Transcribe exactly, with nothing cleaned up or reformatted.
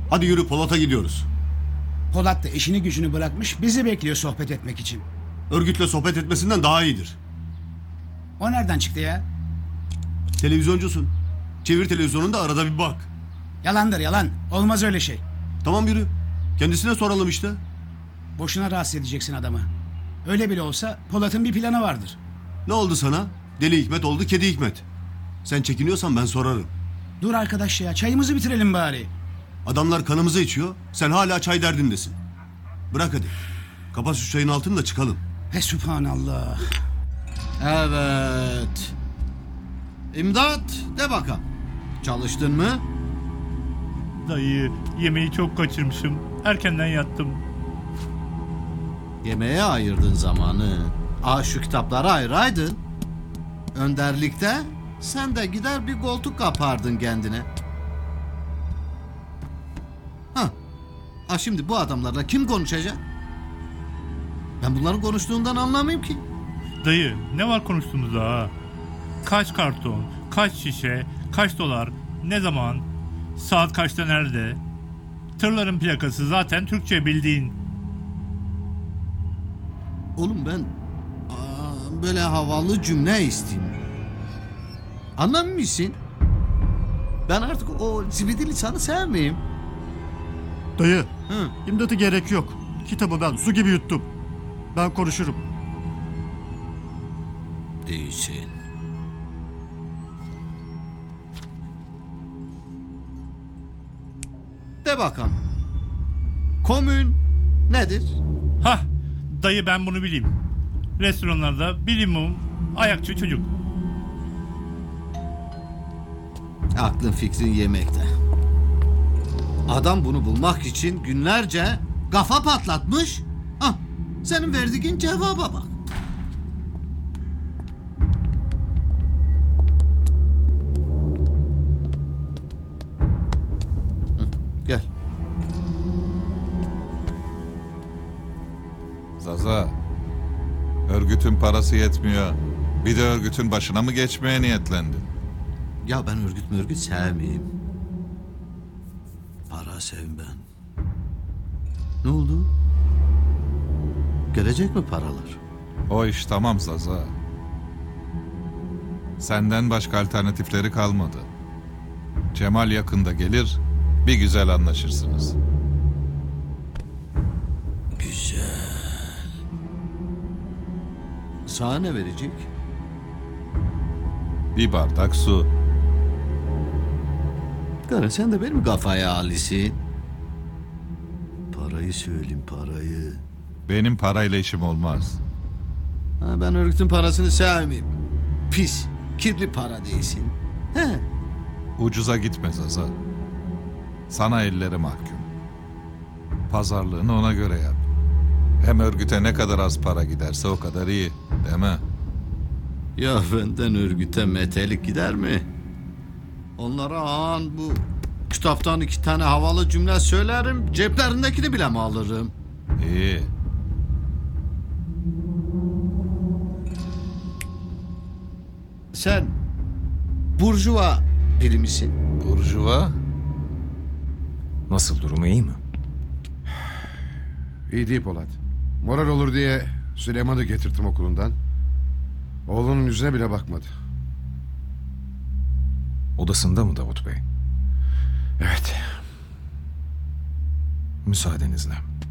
Hadi yürü, Polat'a gidiyoruz. Polat da işini gücünü bırakmış bizi bekliyor sohbet etmek için. Örgütle sohbet etmesinden daha iyidir. O nereden çıktı ya? Televizyoncusun. Çevir televizyonunu da arada bir bak. Yalandır yalan. Olmaz öyle şey. Tamam yürü. Kendisine soralım işte. Boşuna rahatsız edeceksin adamı. Öyle bile olsa Polat'ın bir planı vardır. Ne oldu sana? Deli Hikmet oldu kedi Hikmet. Sen çekiniyorsan ben sorarım. Dur arkadaş ya, çayımızı bitirelim bari. Adamlar kanımızı içiyor. Sen hala çay derdindesin. Bırak hadi. Kapat şu çayın altını da çıkalım. He sübhanallah. Evet. İmdat, de bakalım. Çalıştın mı? Dayı, yemeği çok kaçırmışım. Erkenden yattım. Yemeğe ayırdın zamanı. Aa, şu kitapları ayıraydın. Önderlikte sen de gider bir koltuk kapardın kendine. Ha. Ha, şimdi bu adamlarla kim konuşacak? Ben bunların konuştuğundan anlamayayım ki. Dayı, ne var konuştuğumuzda ha? Kaç karton, kaç şişe, kaç dolar, ne zaman, saat kaçta nerede? Tırların plakası zaten Türkçe bildiğin. Oğlum ben aa, böyle havalı cümle isteyeyim. Anlamıyor musun? Ben artık o zibidi lisanı sevmeyeyim. Dayı, Hı. imdatı gerek yok. Kitabı ben su gibi yuttum. Ben konuşurum. Değilsin. De bakalım. Komün nedir? Hah, dayı ben bunu bileyim. Restoranlarda bilimum ayakçı çocuk. Aklın fikrin yemekte. Adam bunu bulmak için günlerce kafa patlatmış. Ah, senin verdiğin cevaba bak. Hı, gel. Zaza, örgütün parası yetmiyor. Bir de örgütün başına mı geçmeye niyetlendin? Ya ben örgüt mörgüt sevmeyeyim. Para sevim ben. Ne oldu? Gelecek mi paralar? O iş tamam Zaza. Senden başka alternatifleri kalmadı. Cemal yakında gelir, bir güzel anlaşırsınız. Güzel. Sana ne verecek? Bir bardak su. Kara sen de benim kafaya alisin. Parayı söyleyeyim, parayı. Benim parayla işim olmaz. Ha, ben örgütün parasını sevmeyeyim. Pis, kirli para değilsin. He. Ucuza gitme Zaza. Sana elleri mahkum. Pazarlığını ona göre yap. Hem örgüte ne kadar az para giderse o kadar iyi, değil mi? Ya benden örgüte metelik gider mi? Onlara an bu kitaptan iki tane havalı cümle söylerim, ceplerindekini bile mi alırım? İyi. Sen burjuva biri misin? Burjuva? Nasıl, durumu iyi mi? İyi değil Polat. Moral olur diye Süleyman'ı getirttim okulundan. Oğlunun yüzüne bile bakmadı. Odasında mı Davut Bey? Evet. Müsaadenizle.